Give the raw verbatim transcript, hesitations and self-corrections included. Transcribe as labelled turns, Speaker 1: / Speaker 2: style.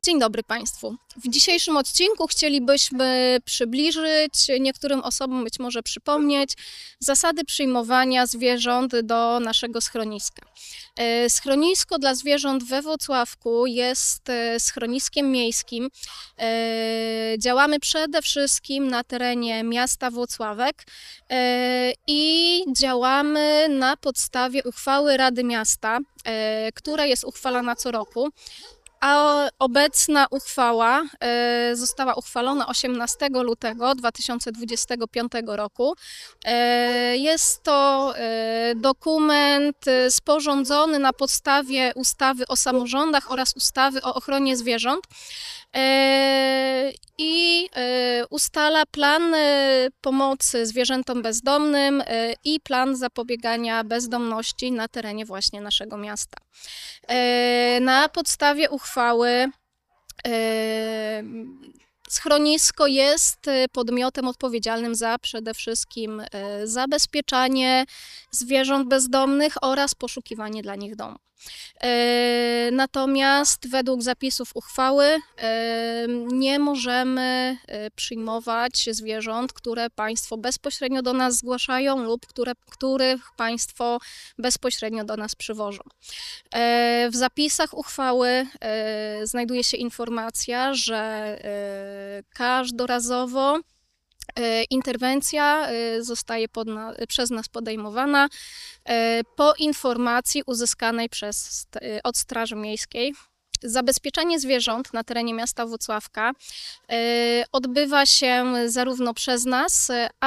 Speaker 1: Dzień dobry Państwu. W dzisiejszym odcinku chcielibyśmy przybliżyć, niektórym osobom być może przypomnieć, zasady przyjmowania zwierząt do naszego schroniska. Schronisko dla zwierząt we Włocławku jest schroniskiem miejskim. Działamy przede wszystkim na terenie miasta Włocławek i działamy na podstawie uchwały Rady Miasta, która jest uchwalana co roku. A obecna uchwała e, została uchwalona osiemnastego lutego dwa tysiące dwudziestego piątego roku. E, jest to e, dokument sporządzony na podstawie ustawy o samorządach oraz ustawy o ochronie zwierząt e, i e, ustala plan e, pomocy zwierzętom bezdomnym e, i plan zapobiegania bezdomności na terenie właśnie naszego miasta. E, na podstawie uchwały e, schronisko jest podmiotem odpowiedzialnym za przede wszystkim zabezpieczanie zwierząt bezdomnych oraz poszukiwanie dla nich domu. Natomiast według zapisów uchwały nie możemy przyjmować zwierząt, które Państwo bezpośrednio do nas zgłaszają lub które, których Państwo bezpośrednio do nas przywożą. W zapisach uchwały znajduje się informacja, że każdorazowo interwencja zostaje pod na, przez nas podejmowana po informacji uzyskanej przez, od Straży Miejskiej. Zabezpieczanie zwierząt na terenie miasta Włocławka odbywa się zarówno przez nas,